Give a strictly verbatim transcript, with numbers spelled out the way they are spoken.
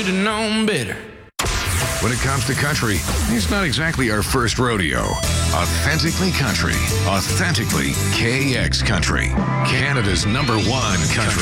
should have known better. When it comes to country, it's not exactly our first rodeo. Authentically country. Authentically K X Country. Canada's number one country